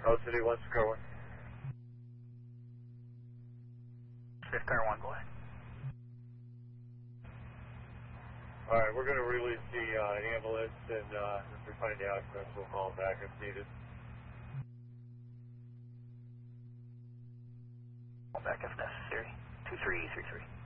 South City 1, Car 1. Swift Car 1, go ahead. Alright, we're going to release the ambulance, and if we find the occupants, we'll call them back if needed. Call back if necessary. 2333.